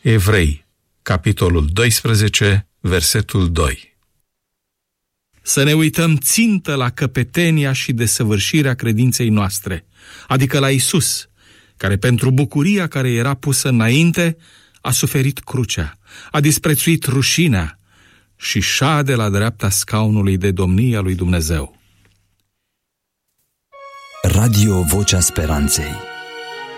Evrei, capitolul 12, versetul 2. Să ne uităm țintă la căpetenia și desăvârșirea credinței noastre, adică la Iisus, care pentru bucuria care era pusă înainte a suferit crucea, a disprețuit rușinea și șade la dreapta scaunului de domnie a lui Dumnezeu. Radio Vocea Speranței.